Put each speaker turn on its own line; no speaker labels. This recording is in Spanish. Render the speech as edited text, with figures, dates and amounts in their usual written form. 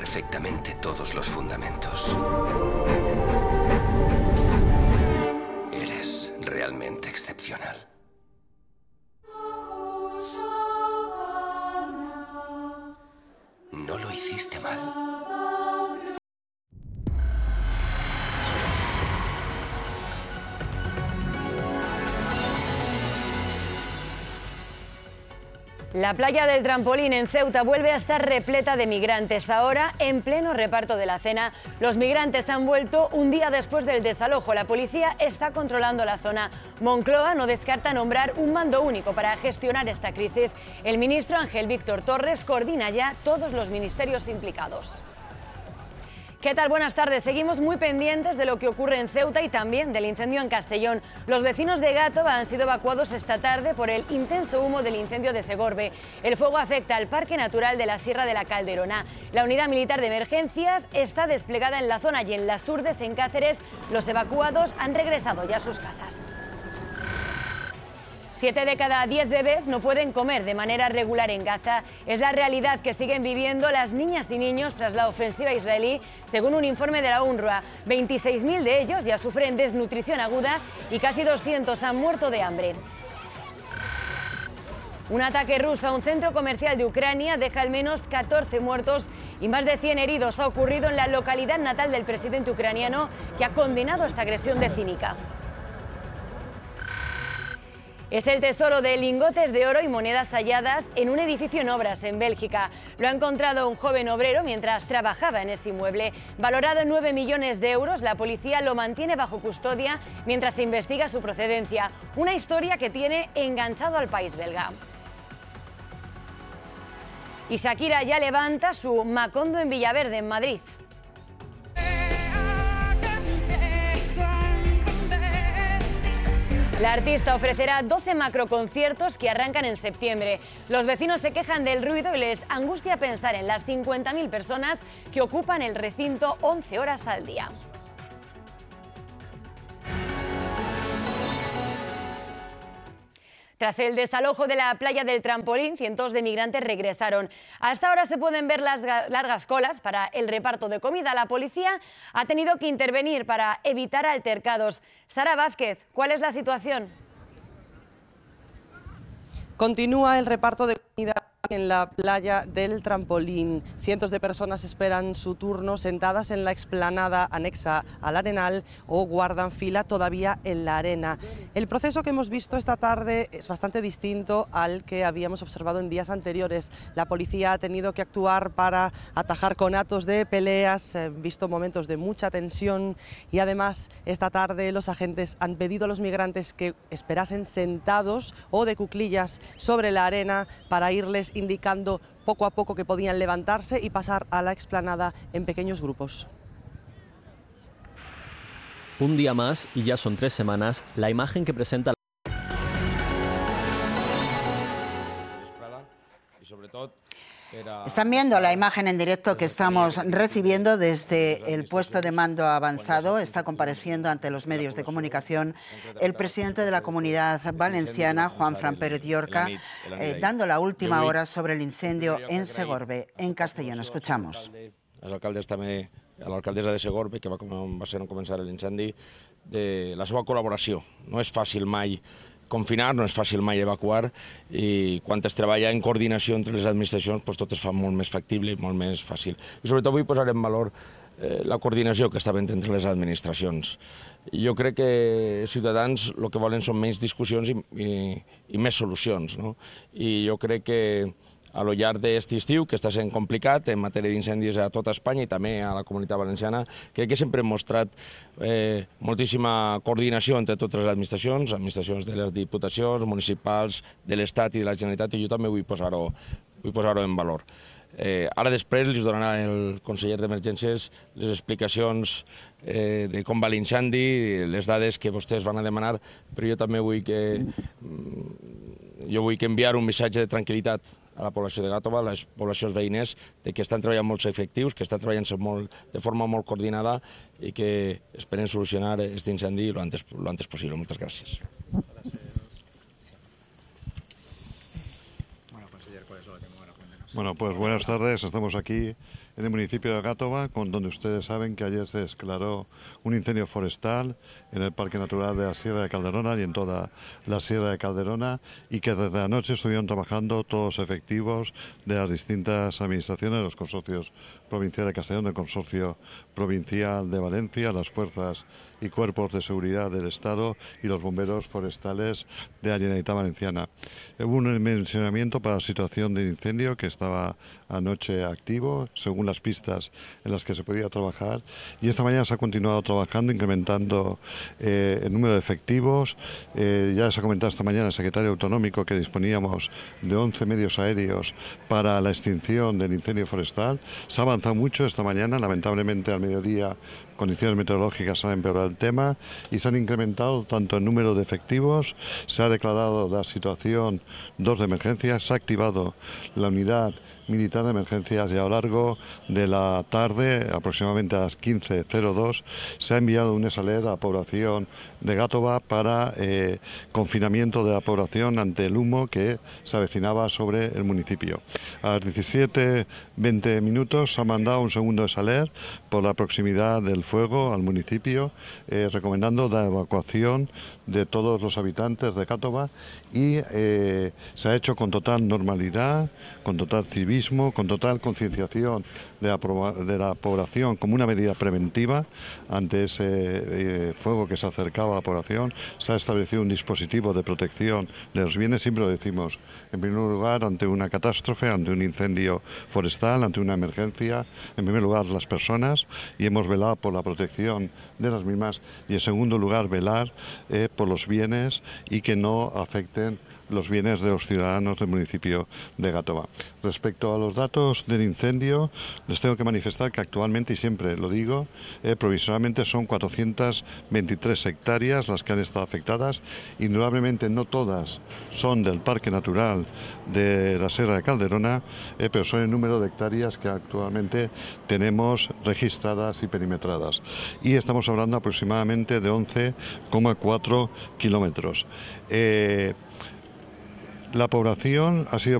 perfectamente todos los fundamentos. Eres realmente excepcional. No lo hiciste mal.
La playa del Trampolín en Ceuta vuelve a estar repleta de migrantes. Ahora, en pleno reparto de la cena, los migrantes han vuelto un día después del desalojo. La policía está controlando la zona. Moncloa no descarta nombrar un mando único para gestionar esta crisis. El ministro Ángel Víctor Torres coordina ya todos los ministerios implicados. ¿Qué tal? Buenas tardes. Seguimos muy pendientes de lo que ocurre en Ceuta y también del incendio en Castellón. Los vecinos de Gátova han sido evacuados esta tarde por el intenso humo del incendio de Segorbe. El fuego afecta al Parque Natural de la Sierra de la Calderona. La unidad militar de emergencias está desplegada en la zona y en Las Urdes, en Cáceres, los evacuados han regresado ya a sus casas. 7 de cada 10 bebés no pueden comer de manera regular en Gaza. Es la realidad que siguen viviendo las niñas y niños tras la ofensiva israelí, según un informe de la UNRWA. 26.000 de ellos ya sufren desnutrición aguda y casi 200 han muerto de hambre. Un ataque ruso a un centro comercial de Ucrania deja al menos 14 muertos y más de 100 heridos. Ha ocurrido en la localidad natal del presidente ucraniano, que ha condenado esta agresión de cínica. Es el tesoro de lingotes de oro y monedas halladas en un edificio en obras en Bélgica. Lo ha encontrado un joven obrero mientras trabajaba en ese inmueble. Valorado en 9 millones de euros, la policía lo mantiene bajo custodia mientras se investiga su procedencia. Una historia que tiene enganchado al país belga. Y Shakira ya levanta su Macondo en Villaverde, en Madrid. La artista ofrecerá 12 macroconciertos que arrancan en septiembre. Los vecinos se quejan del ruido y les angustia pensar en las 50.000 personas que ocupan el recinto 11 horas al día. Tras el desalojo de la playa del Trampolín, cientos de migrantes regresaron. Hasta ahora se pueden ver las largas colas para el reparto de comida. La policía ha tenido que intervenir para evitar altercados. Sara Vázquez, ¿cuál es la situación?
Continúa el reparto de comida en la playa del Trampolín. Cientos de personas esperan su turno sentadas en la explanada anexa al Arenal o guardan fila todavía en la arena. El proceso que hemos visto esta tarde es bastante distinto al que habíamos observado en días anteriores. La policía ha tenido que actuar para atajar conatos de peleas, visto momentos de mucha tensión y además esta tarde los agentes han pedido a los migrantes que esperasen sentados o de cuclillas sobre la arena para irles indicando poco a poco que podían levantarse y pasar a la explanada en pequeños grupos.
Un día más, y ya son 3 semanas, la imagen que presenta
Están viendo la imagen en directo que estamos recibiendo desde el puesto de mando avanzado. Está compareciendo ante los medios de comunicación el presidente de la Comunidad Valenciana, Juanfran Pérez Llorca, dando la última hora sobre el incendio en Segorbe, en Castellón. Escuchamos.
Els alcaldes també, a l'alcaldessa de Segorbe, que va ser on començar l'incendi, de la seva col·laboració. No és fàcil mai confinar, no és fàcil mai evacuar i quan es treballa en coordinació entre les administracions doncs tot es fa molt més factible i molt més fàcil. I sobretot vull posar en valor la coordinació que està havent entre les administracions. Jo crec que Ciutadans el que volen són menys discussions i més solucions, no? I jo crec que a lo llarg d'aquest estiu, que està sent complicat en matèria d'incendis a tota Espanya i també a la Comunitat Valenciana, crec que sempre hem mostrat moltíssima coordinació entre totes les administracions de les diputacions, municipals, de l'Estat i de la Generalitat, i jo també vull posar-ho en valor. Ara després els donarà el conseller d'Emergències les explicacions de com va l'incendi, les dades que vostès van a demanar, però jo també vull enviar un missatge de tranquil·litat a la població de Gàtova, a les poblacions veïnes, de que estan treballant molts efectius, que estan treballant de forma molt coordinada i que esperen solucionar aquest incendi lo antes possible. Moltes gràcies.
Bueno, conseller, ¿cuál es lo que me van a cuéntanos? Bueno, pues buenas tardes. Estamos aquí en el municipio de Gátova, donde ustedes saben que ayer se declaró un incendio forestal en el Parque Natural de la Sierra de Calderona y en toda la Sierra de Calderona, y que desde anoche estuvieron trabajando todos los efectivos de las distintas administraciones, los consorcios provincial de Castellón, el consorcio provincial de Valencia, las fuerzas y cuerpos de seguridad del Estado y los bomberos forestales de la Generalitat Valenciana. Hubo un dimensionamiento para la situación de incendio que estaba anoche activo, según las pistas en las que se podía trabajar, y esta mañana se ha continuado trabajando, incrementando el número de efectivos. Ya se ha comentado esta mañana el secretario autonómico que disponíamos de 11 medios aéreos para la extinción del incendio forestal. Se ha avanzado mucho esta mañana, lamentablemente al mediodía condiciones meteorológicas han empeorado el tema y se han incrementado tanto el número de efectivos, se ha declarado la situación 2 de emergencia, se ha activado la unidad militar de emergencias y a lo largo de la tarde, aproximadamente a las 15:02, se ha enviado un SALER a la población de Gátova para confinamiento de la población ante el humo que se avecinaba sobre el municipio. A las 17:20 minutos se ha mandado un segundo SALER por la proximidad del fuego al municipio, recomendando la evacuación de todos los habitantes de Gátova, y se ha hecho con total normalidad, con total civismo, con total concienciación de la población como una medida preventiva ante ese fuego que se acercaba a la población. Se ha establecido un dispositivo de protección de los bienes, siempre lo decimos, en primer lugar ante una catástrofe, ante un incendio forestal, ante una emergencia, en primer lugar las personas, y hemos velado por la protección de las mismas, y en segundo lugar velar por los bienes y que no afecten los bienes de los ciudadanos del municipio de Gátova. Respecto a los datos del incendio, les tengo que manifestar que actualmente, y siempre lo digo, provisionalmente son 423 hectáreas las que han estado afectadas. Indudablemente no todas son del Parque Natural de la Sierra de Calderona, pero son el número de hectáreas que actualmente tenemos registradas y perimetradas. Y estamos hablando aproximadamente de 11,4 kilómetros. La población ha sido